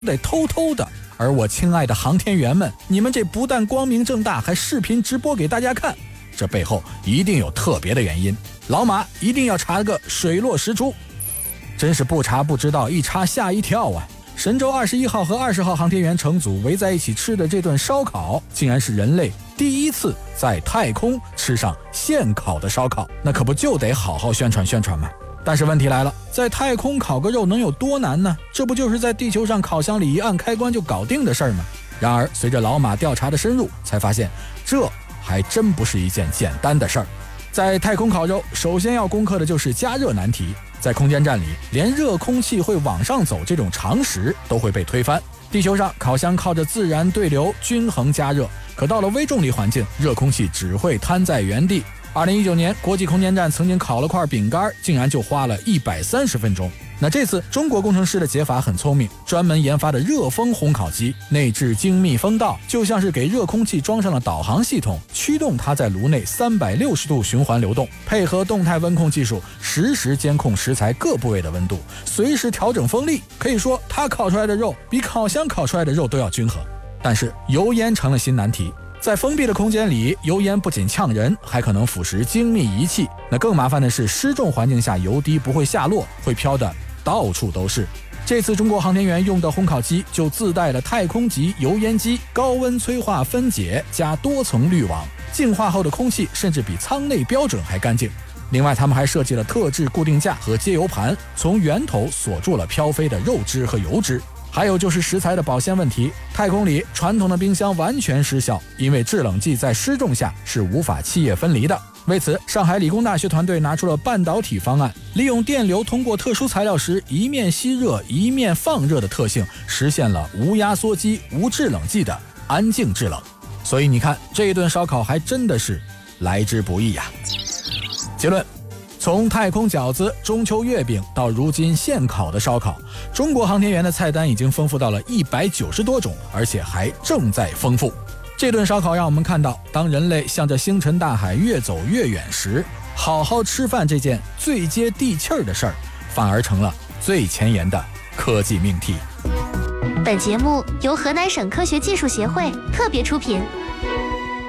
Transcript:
得偷偷的。而我亲爱的航天员们，你们这不但光明正大，还视频直播给大家看，这背后一定有特别的原因。老马一定要查个水落石出。真是不查不知道，一查吓一跳啊！神舟21号和20号航天员乘组围在一起吃的这顿烧烤，竟然是人类第一次在太空吃上现烤的烧烤，那可不就得好好宣传宣传吗？但是问题来了，在太空烤个肉能有多难呢？这不就是在地球上烤箱里一按开关就搞定的事儿吗？然而随着老马调查的深入，才发现这还真不是一件简单的事儿。在太空烤肉，首先要攻克的就是加热难题。在空间站里，连热空气会往上走这种常识都会被推翻。地球上烤箱靠着自然对流均衡加热，可到了微重力环境，热空气只会瘫在原地。2019年，国际空间站曾经烤了块饼干，竟然就花了130分钟。那这次中国工程师的解法很聪明，专门研发的热风烘烤机，内置精密风道，就像是给热空气装上了导航系统，驱动它在炉内360度循环流动，配合动态温控技术，实时监控食材各部位的温度，随时调整风力。可以说，它烤出来的肉比烤箱烤出来的肉都要均衡。但是油烟成了新难题。在封闭的空间里，油烟不仅呛人，还可能腐蚀精密仪器。那更麻烦的是，失重环境下油滴不会下落，会飘得到处都是。这次中国航天员用的烘烤机就自带了太空级油烟机，高温催化分解加多层滤网，净化后的空气甚至比舱内标准还干净。另外，他们还设计了特制固定架和接油盘，从源头锁住了飘飞的肉汁和油脂。还有就是食材的保鲜问题，太空里传统的冰箱完全失效，因为制冷剂在失重下是无法气液分离的。为此，上海理工大学团队拿出了半导体方案，利用电流通过特殊材料时一面吸热一面放热的特性，实现了无压缩机无制冷剂的安静制冷。所以你看，这一顿烧烤还真的是来之不易呀。结论，从太空饺子、中秋月饼到如今现烤的烧烤，中国航天员的菜单已经丰富到了190多种，而且还正在丰富。这顿烧烤让我们看到，当人类向着星辰大海越走越远时，好好吃饭这件最接地气儿的事儿，反而成了最前沿的科技命题。 本节目由河南省科学技术协会特别出品。